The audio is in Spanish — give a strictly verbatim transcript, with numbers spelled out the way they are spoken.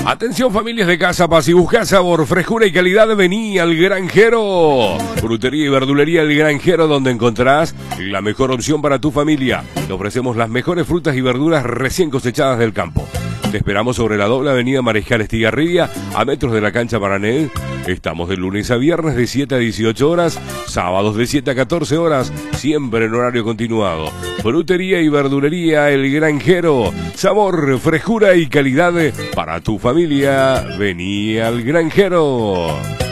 Atención familias de Casa Paz, si buscas sabor, frescura y calidad, vení al Granjero. Frutería y verdulería El Granjero, donde encontrarás la mejor opción para tu familia. Te ofrecemos las mejores frutas y verduras recién cosechadas del campo. Te esperamos sobre la doble avenida Mariscal Estigarribia, a metros de la cancha Parané. Estamos de lunes a viernes de siete a dieciocho horas, sábados de siete a catorce horas, siempre en horario continuado. Frutería y verdulería El Granjero, sabor, frescura y calidad para tu familia. Vení al Granjero.